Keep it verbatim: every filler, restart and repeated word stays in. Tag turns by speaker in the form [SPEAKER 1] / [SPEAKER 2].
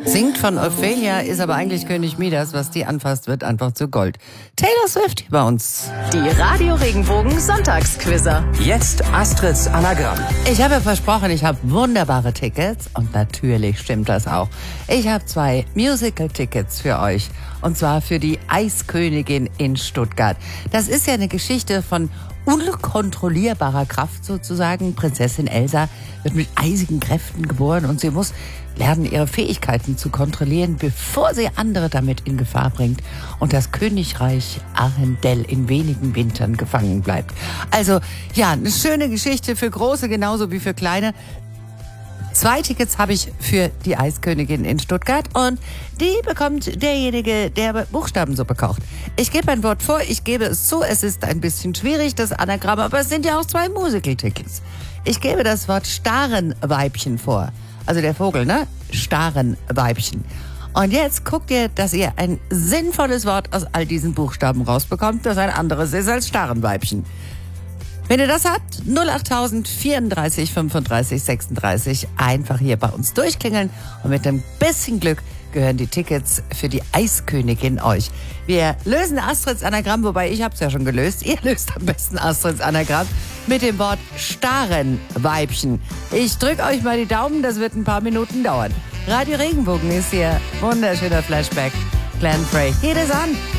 [SPEAKER 1] Singt von Ophelia, ist aber eigentlich König Midas. Was die anfasst, wird einfach zu Gold. Taylor Swift hier bei uns.
[SPEAKER 2] Die Radio Regenbogen Sonntagsquizzer.
[SPEAKER 3] Jetzt Astrids Anagramm.
[SPEAKER 1] Ich habe ja versprochen, ich habe wunderbare Tickets. Und natürlich stimmt das auch. Ich habe zwei Musical-Tickets für euch. Und zwar für die Eiskönigin in Stuttgart. Das ist ja eine Geschichte von unkontrollierbarer Kraft sozusagen. Prinzessin Elsa wird mit eisigen Kräften geboren und sie muss lernen, ihre Fähigkeiten zu kontrollieren, bevor sie andere damit in Gefahr bringt und das Königreich Arendelle in wenigen Wintern gefangen bleibt. Also ja, eine schöne Geschichte für Große genauso wie für Kleine. Zwei Tickets habe ich für die Eiskönigin in Stuttgart und die bekommt derjenige, der Buchstabensuppe kocht. Ich gebe ein Wort vor, ich gebe es zu, es ist ein bisschen schwierig, das Anagramm, aber es sind ja auch zwei Musical-Tickets. Ich gebe das Wort Starenweibchen vor. Also der Vogel, ne? Starenweibchen. Und jetzt guckt ihr, dass ihr ein sinnvolles Wort aus all diesen Buchstaben rausbekommt, das ein anderes ist als Starenweibchen. Wenn ihr das habt, null acht tausend vierunddreißig fünfunddreißig sechsunddreißig, einfach hier bei uns durchklingeln und mit ein bisschen Glück gehören die Tickets für die Eiskönigin euch. Wir lösen Astrids Anagramm, wobei ich hab's ja schon gelöst. Ihr löst am besten Astrids Anagramm mit dem Wort Starenweibchen. Ich drück euch mal die Daumen, das wird ein paar Minuten dauern. Radio Regenbogen ist hier. Wunderschöner Flashback. Glenn Frey. Geht es an.